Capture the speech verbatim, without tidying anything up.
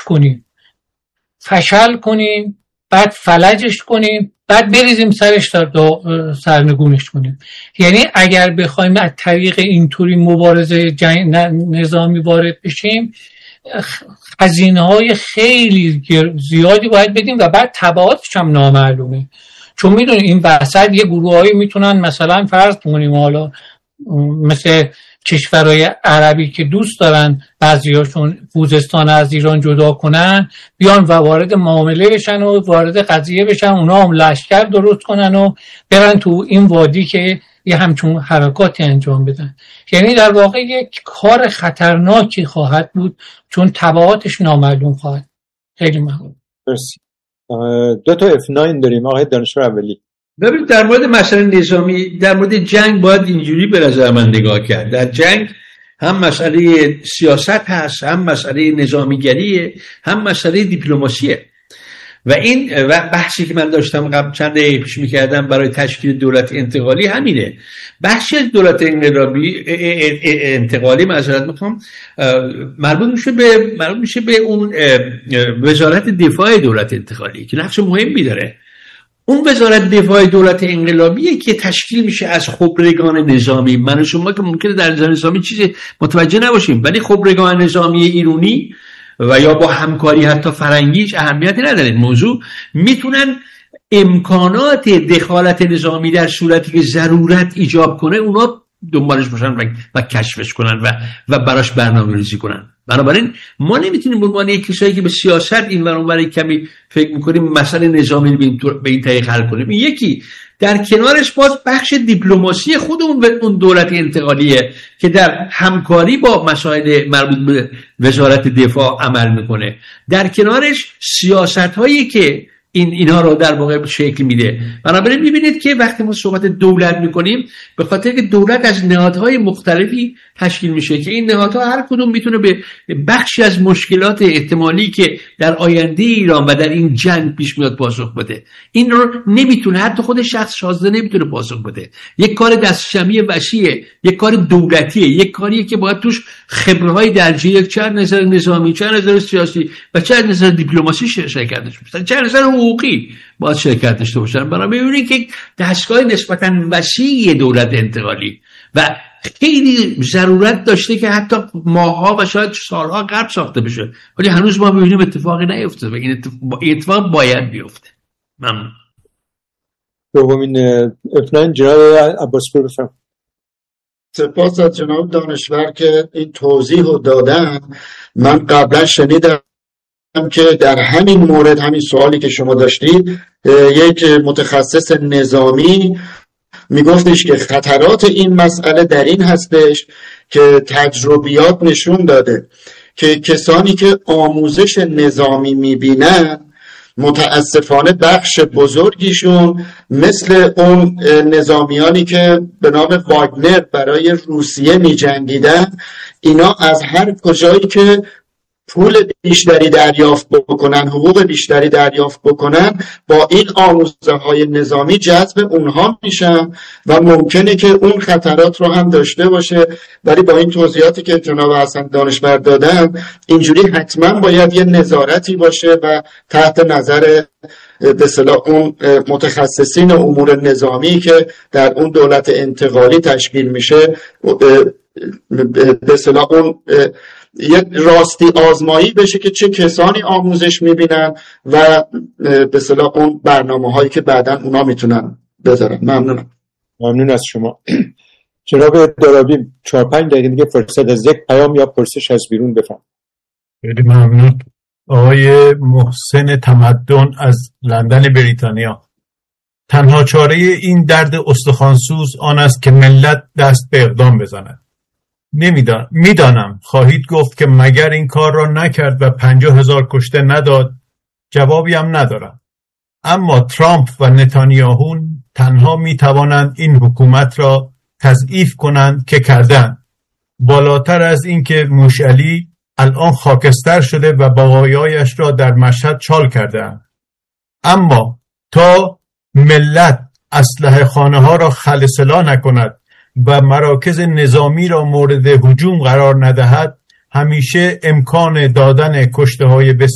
کنیم، فشل کنیم، بعد فلجش کنیم، بعد بریزیم سرش تا سرنگونش کنیم. یعنی اگر بخوایم از طریق اینطوری مبارزه جنگ نظامی وارد بشیم، هزینه‌های خیلی زیادی باید بدیم و بعد تبعاتش هم نامعلومه. چون میدونید این وسط یه گروهایی میتونن مثلا فرض کنیم حالا مثل کشورهای عربی که دوست دارن بعضیاشون خوزستان از ایران جدا کنن، بیان و وارد معامله بشن و وارد قضیه بشن، اونا هم لشکر درست کنن و برن تو این وادی که یه همچون حرکاتی انجام بدن. یعنی در واقع یک کار خطرناکی خواهد بود چون تبعاتش نامعلوم خواهد. خیلی ممنون. مرسی. دو تا اف نه داریم آقای دانشور اولی. ببینید در مورد مسئله نظامی، در مورد جنگ باید اینجوری به نظر من نگاه کرد. در جنگ هم مسئله سیاست هست، هم مسئله نظامیگریه، هم مسئله دیپلماسیه. و این و بحثی که من داشتم قبل چند دقیقه پیش می‌کردم برای تشکیل دولت انتقالی همینه. بخشی از دولت انقلابی انتقالی معذرت میخوام مربوط میشه به مربوط میشه به اون وزارت دفاع دولت انتقالی که نقش مهمی داره. اون وزارت دفاع دولت انقلابیه که تشکیل میشه از خبرگان نظامی. من و شما که ممکنه در نظامی چیزی متوجه نباشیم، ولی خبرگان نظامی ایرانی و یا با همکاری حتی فرنگیش اهمیتی نداره. موضوع میتونن امکانات دخالت نظامی در صورتی که ضرورت ایجاب کنه اونا دنبالش باشن و, و کشفش کنن و و براش برنامه‌ریزی کنن. بنابراین ما نمیتونیم به عنوان یک کسایی که به سیاست این ور اون ور کمی فکر میکنیم مسئله نظامی رو به این طریق حل کنیم. یکی در کنارش باز بخش دیپلماسی خودمون به اون دولت انتقالیه که در همکاری با مسائل مربوط به وزارت دفاع عمل میکنه. در کنارش سیاست‌هایی که این اینها رو در واقع شکل میده. بنابراین میبینید که وقتی ما صحبت دولت میکنیم به خاطر که دولت از نهادهای مختلفی تشکیل میشه که این نهادها هر کدوم میتونه به بخشی از مشکلات احتمالی که در آینده ایران و در این جنگ پیش میاد پاسخ بده. این رو نمیتونه، حتی خود شخص شازده نمیتونه پاسخ بده. یک کار دستجمعی وسیعه، یک کار دولتیه، یک کاریه که باید توش خبره‌های درجه چه از نظر نظامی، چه از نظر سیاسی و چه از نظر دیپلماسی شرکت داشته باشن، چه از نظر حقوقی باید شرکت داشته باشن. برای ببینید که دستگاه نسبتاً وسیع دولت انتقالی و خیلی ضرورت داشته که حتی ماها و شاید سالها قبل ساخته بشه، ولی هنوز ما می‌بینیم اتفاقی نیفتاده و این اتفاق باید بیفته. ممنون. دومین افنان جناب عباسپور بفرم. سپاس از جناب دانشور که این توضیح رو دادن. من قبلا شنیدم که در همین مورد، همین سوالی که شما داشتید، یک متخصص نظامی میگفتش که خطرات این مسئله در این هستش که تجربیات نشون داده که کسانی که آموزش نظامی میبینن متاسفانه بخش بزرگیشون مثل اون نظامیانی که به نام واگنر برای روسیه میجنگیدن، اینا از هر کجایی که پول بیشتری دریافت بکنن، حقوق بیشتری دریافت بکنن، با این آموزه های نظامی جذب اونها میشن و ممکنه که اون خطرات رو هم داشته باشه. ولی با این توضیحاتی که جناب حسن دانشور دادن، اینجوری حتما باید یه نظارتی باشه و تحت نظر به اصطلاح اون متخصصین امور نظامی که در اون دولت انتقالی تشکیل میشه، به اصطلاح اون یه راستی آزمایی بشه که چه کسانی آموزش میبینن و به اصطلاح اون برنامه هایی که بعداً اونا میتونن بذارن. ممنونم. ممنون از شما. جناب دارابی چهار پنج دقیقه دیگه فرصت از یک پیام یا پرسش از بیرون بفهم. خیلی ممنون. آقای محسن تمدن از لندن بریتانیا: تنها چاره این درد استخوانسوز آن است که ملت دست به اقدام بزند. نمیدانم میدانم خواهید گفت که مگر این کار را نکرد و پنجاه هزار کشته نداد. جوابی هم ندارم. اما ترامپ و نتانیاهو تنها میتوانند این حکومت را تضعیف کنند که کردند. بالاتر از این که موشعلی الان خاکستر شده و بقایایش را در مشهد چال کرده‌اند. اما تا ملت اسلحه خانه ها را خلسلا نکند و مراکز نظامی را مورد هجوم قرار ندهد، همیشه امکان دادن کشته های